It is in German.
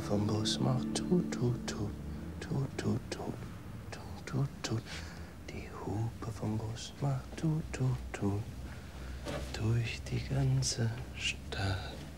vom Bus macht tut, tut, tut, tut, tut, tut, tut, tut, tut. Die Hupe vom Bus macht tut, tut, tut, durch die ganze Stadt.